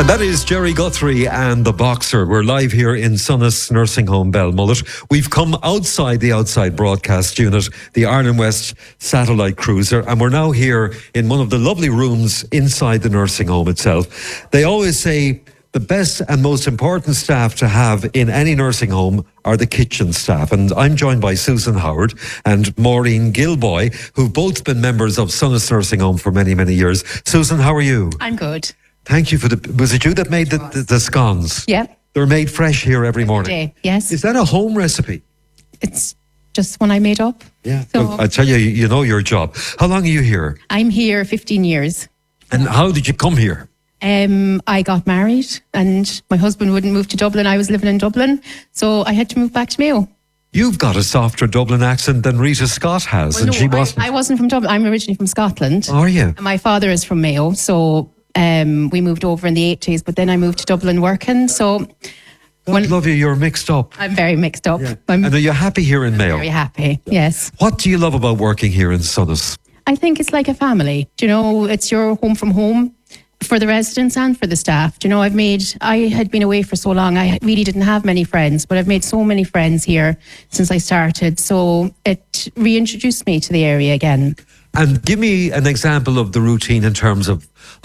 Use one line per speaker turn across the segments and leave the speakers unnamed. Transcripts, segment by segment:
And that is Jerry Guthrie and the Boxer. We're live here in Sonas Nursing Home, Belmullet. We've come outside the outside broadcast unit, the Ireland West Satellite Cruiser, and we're now here in one of the lovely rooms inside the nursing home itself. They always say the best and most important staff to have in any nursing home are the kitchen staff. And I'm joined by Susan Howard and Maureen Gilboy, who've both been members of Sonas Nursing Home for many, many years. Susan, how are you?
I'm good.
Thank you for was it you that made the scones?
Yeah.
They're made fresh here every morning.
Day, yes.
Is that a home recipe?
It's just one I made up.
Yeah.
So
Well, I tell you, you know your job. How long are you here?
I'm here 15 years.
And how did you come here?
I got married and my husband wouldn't move to Dublin. I was living in Dublin. So I had to move back to Mayo.
You've got a softer Dublin accent than Rita Scott has,
Well,
and
no,
she wasn't.
I wasn't from Dublin. I'm originally from Scotland.
Are you?
And my father is from Mayo. So we moved over in the 80s, but then I moved to Dublin working. So
God love you, you're mixed up.
I'm very mixed up.
Yeah.
I'm
And are you happy here in Mayo?
very happy. Yes.
What do you love about working here in Sonas?
I think it's like a family. Do you know, it's your home from home for the residents and for the staff. Do you know, I had been away for so long, I really didn't have many friends, but I've made so many friends here since I started. So it reintroduced me to the area again.
And give me an example of the routine in terms of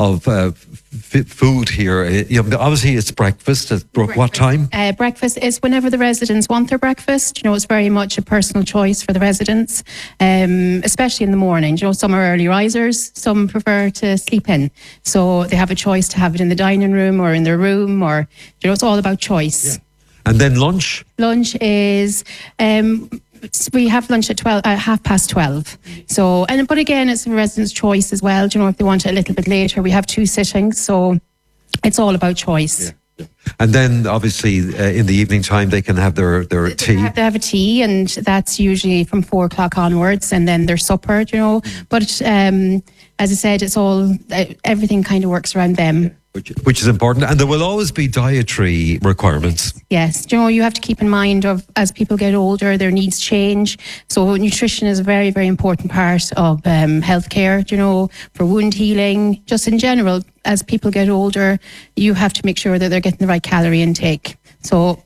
food here. You know, obviously, it's breakfast. At what time?
Breakfast is whenever the residents want their breakfast. You know, it's very much a personal choice for the residents, especially in the morning. You know, some are early risers, some prefer to sleep in. So they have a choice to have it in the dining room or in their room, or, you know, it's all about choice.
Yeah. And then lunch?
Lunch is... we have lunch at 12:30. So, but again, it's the residents' choice as well. Do you know, if they want it a little bit later, we have 2 sittings. So it's all about choice.
Yeah. And then obviously in the evening time, they can have their tea.
They have a tea, and that's usually from 4 o'clock onwards, and then their supper, you know. But as I said, it's all, everything kind of works around them.
Which is important. And there will always be dietary requirements.
Yes. You know, you have to keep in mind of, as people get older, their needs change. So nutrition is a very, very important part of healthcare, you know, for wound healing. Just in general, as people get older, you have to make sure that they're getting the right calorie intake. So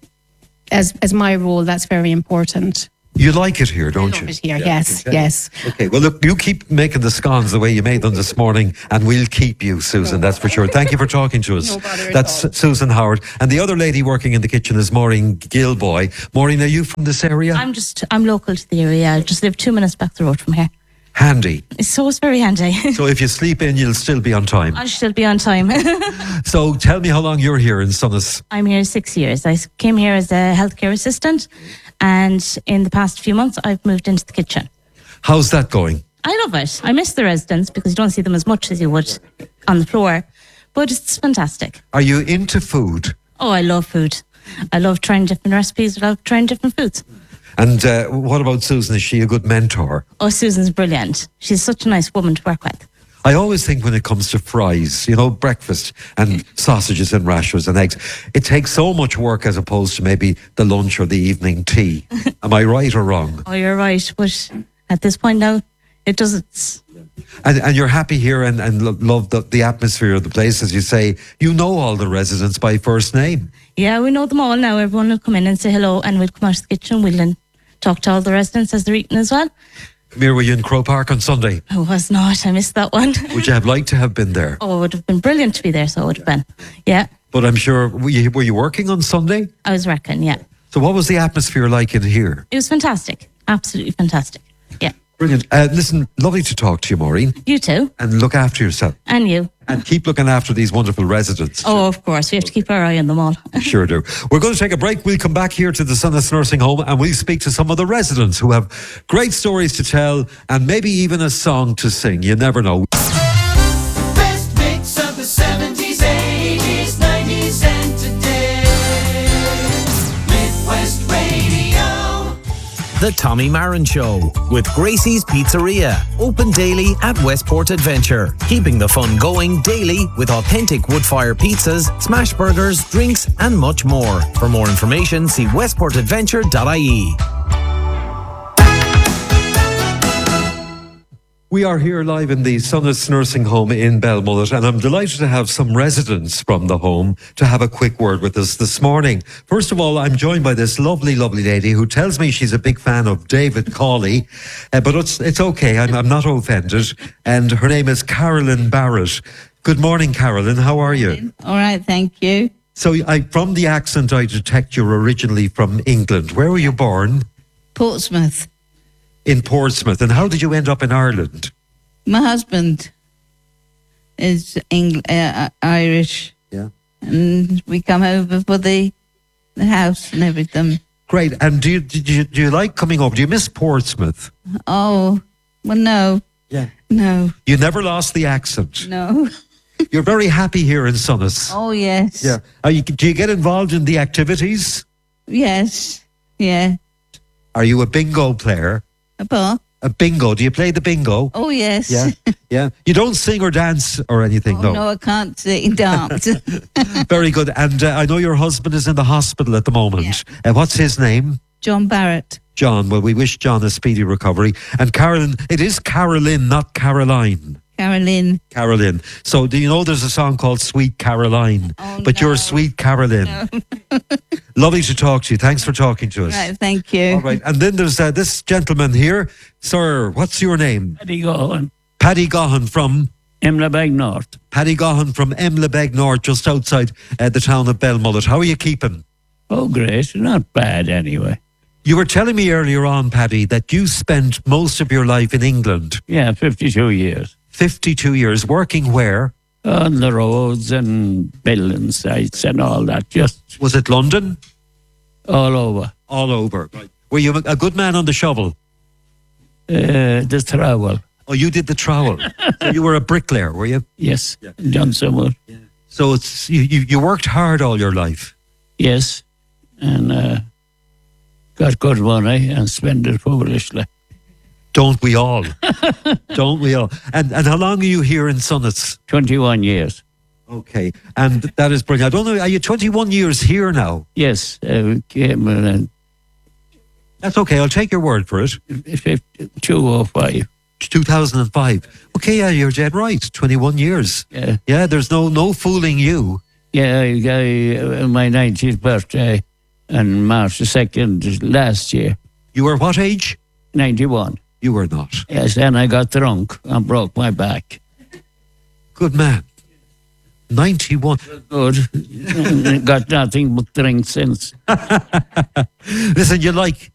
as my role, that's very important.
You like it here, don't you?
I love it here, yes, yes.
Okay, well, look, you keep making the scones the way you made them this morning, and we'll keep you, Susan, that's for sure. Thank you for talking to us.
No bother at
That's
all.
Susan Howard. And the other lady working in the kitchen is Maureen Gilboy. Maureen, are you from this area?
I'm local to the area. I just live 2 minutes back the road from here.
Handy.
So it's very handy.
So if you sleep in, you'll still be on time.
I'll still be on time.
So tell me how long you're here in Sonas.
I'm here 6 years. I came here as a healthcare assistant, and in the past few months, I've moved into the kitchen.
How's that going?
I love it. I miss the residents because you don't see them as much as you would on the floor, but it's fantastic.
Are you into food?
Oh, I love food. I love trying different recipes. I love trying different foods.
And what about Susan? Is she a good mentor?
Oh, Susan's brilliant. She's such a nice woman to work with.
I always think when it comes to fries, you know, breakfast and sausages and rashers and eggs, it takes so much work as opposed to maybe the lunch or the evening tea. Am I right or wrong?
Oh, you're right. But at this point now, it doesn't.
And you're happy here and love the atmosphere of the place. As you say, you know all the residents by first name.
Yeah, we know them all now. Everyone will come in and say hello, and we'll come out of the kitchen. We'll then talk to all the residents as they're eating as well.
Come here, were you in Crow Park on Sunday?
I was not. I missed that one.
Would you have liked to have been there?
Oh, it would have been brilliant to be there, so it would have been. Yeah.
But I'm sure, were you working on Sunday?
I was working, yeah.
So what was the atmosphere like in here?
It was fantastic. Absolutely fantastic. Yeah.
Brilliant. Listen, lovely to talk to you, Maureen.
You too.
And look after yourself.
And you.
And keep looking after these wonderful residents.
Oh, of course. We have to keep our eye on them all.
Sure do. We're going to take a break. We'll come back here to the Sonas Nursing Home and we'll speak to some of the residents who have great stories to tell and maybe even a song to sing. You never know.
Best mix of the 70s, 80s, 90s and today. Midwest Radio.
The Tommy Marin Show with Gracie's Pizzeria. Open daily at Westport Adventure. Keeping the fun going daily with authentic wood-fire pizzas, smash burgers, drinks and much more. For more information, see westportadventure.ie.
We are here live in the Sunnis Nursing Home in Belmullet, and I'm delighted to have some residents from the home to have a quick word with us this morning. First of all, I'm joined by this lovely, lovely lady who tells me she's a big fan of David Cawley, but it's okay, I'm not offended, and her name is Carolyn Barrett. Good morning, Carolyn, how are you?
All right, thank you.
So from the accent, I detect you're originally from England. Where were you born?
Portsmouth.
In Portsmouth. And how did you end up in Ireland?
My husband is Irish,
Yeah.
and we come over for the house and everything.
Great. And do you like coming over? Do you miss Portsmouth?
Oh, well, no,
Yeah.
no,
You never lost the accent.
no.
You're very happy here in Sunnis.
Oh, yes.
Yeah. Do you get involved in the activities?
Yes, yeah.
Are you a bingo player?
But,
A bingo. Do you play the bingo?
oh, yes.
Yeah. Yeah. You don't sing or dance or anything,
Oh,
no.
no, I can't sing dance.
Very good. And I know your husband is in the hospital at the moment. What's his name?
John Barrett.
John. Well, we wish John a speedy recovery. And Carolyn, it is Carolyn, not Caroline.
Carolyn.
Carolyn. So do you know there's a song called Sweet Caroline?
Oh,
but you're
no.
Sweet Carolyn. Lovely to talk to you. Thanks for talking to us.
Right, thank you.
All right. And then there's this gentleman here. Sir, what's your name?
Paddy Gohan,
Paddy Gahan from...
Emlabeg North.
Paddy Gahan from Emlabeg North, just outside the town of Belmullet. How are you keeping?
Oh, great. Not bad anyway.
You were telling me earlier on, Paddy, that you spent most of your life in England.
Yeah, 52 years.
52 years. Working where?
On the roads and building sites and all that. Just
Was it London?
all over.
All over. Were you a good man on the shovel?
The travel.
Oh, you did the trowel. So you were a bricklayer, were you?
Yes. John Summer.
So it's you worked hard all your life.
Yes. And got good money and spent it foolishly.
Don't we all? Don't we all? And how long are you here in Sunnis?
21 years.
Okay. And that is brilliant. I don't know, are you 21 years here now?
Yes. Came in
That's okay. I'll take your word for it.
205.
2005. Okay, yeah, you're dead right. 21 years.
Yeah.
Yeah, there's no fooling you.
Yeah, I got my 90th birthday on March the 2nd last year.
You were what age?
91.
You were not.
Yes, and I got drunk and broke my back.
Good man. 91.
Good. Got nothing but drink since.
Listen, you like